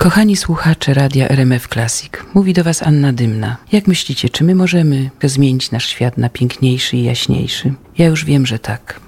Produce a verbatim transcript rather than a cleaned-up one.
Kochani słuchacze Radia R M F Classic, mówi do Was Anna Dymna. Jak myślicie, czy my możemy zmienić nasz świat na piękniejszy i jaśniejszy? Ja już wiem, że tak.